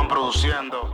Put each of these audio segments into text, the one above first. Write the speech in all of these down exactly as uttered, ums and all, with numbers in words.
van produciendo.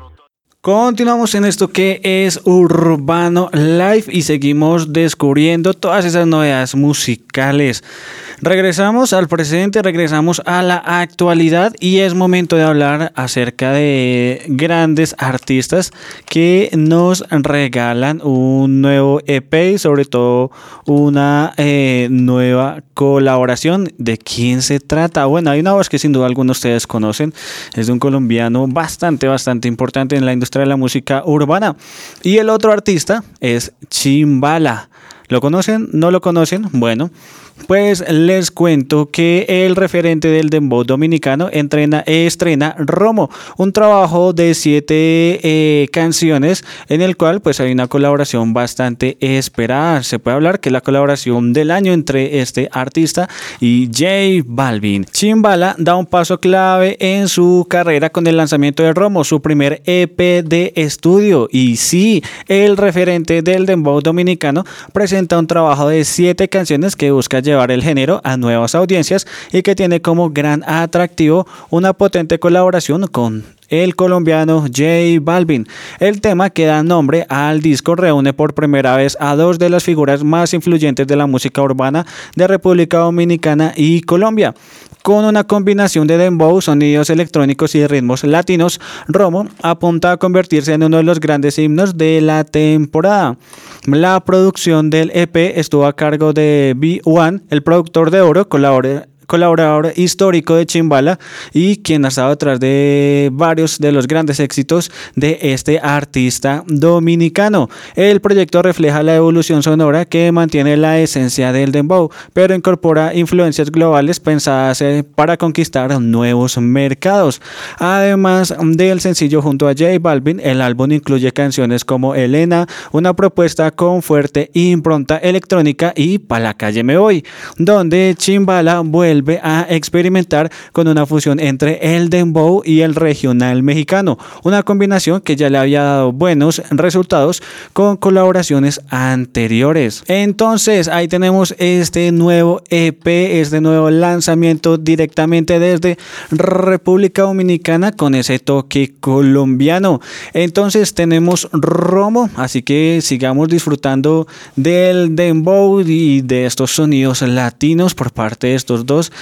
Continuamos en esto que es Urbano Live y seguimos descubriendo todas esas novedades musicales. Regresamos al presente, regresamos a la actualidad y es momento de hablar acerca de grandes artistas que nos regalan un nuevo E P y sobre todo una eh, nueva colaboración. ¿De quién se trata? Bueno, hay una voz que sin duda algunos de ustedes conocen, es de un colombiano bastante, bastante importante en la industria de la música urbana y el otro artista es Chimbala. ¿Lo conocen? ¿No lo conocen? Bueno, pues les cuento que el referente del dembow dominicano entrena, estrena Romo, un trabajo de siete eh, canciones en el cual pues hay una colaboración bastante esperada. Se puede hablar que es la colaboración del año entre este artista y J Balvin. Chimbala da un paso clave en su carrera con el lanzamiento de Romo, su primer E P de estudio. Y sí, el referente del dembow dominicano presenta un trabajo de siete canciones que busca llevar el género a nuevas audiencias y que tiene como gran atractivo una potente colaboración con el colombiano J Balvin. El tema que da nombre al disco reúne por primera vez a dos de las figuras más influyentes de la música urbana de República Dominicana y Colombia. Con una combinación de dembow, sonidos electrónicos y ritmos latinos, Romo apunta a convertirse en uno de los grandes himnos de la temporada. La producción del E P estuvo a cargo de B uno, el productor de oro, colabora colaborador histórico de Chimbala y quien ha estado detrás de varios de los grandes éxitos de este artista dominicano. El proyecto refleja la evolución sonora que mantiene la esencia del dembow, pero incorpora influencias globales pensadas para conquistar nuevos mercados. Además del sencillo junto a J Balvin, el álbum incluye canciones como Elena, una propuesta con fuerte impronta electrónica, y Pa' la calle me voy, donde Chimbala vuelve vuelve a experimentar con una fusión entre el dembow y el regional mexicano, una combinación que ya le había dado buenos resultados con colaboraciones anteriores. Entonces ahí tenemos este nuevo E P, este nuevo lanzamiento directamente desde República Dominicana con ese toque colombiano. Entonces tenemos Romo, así que sigamos disfrutando del dembow y de estos sonidos latinos por parte de estos dos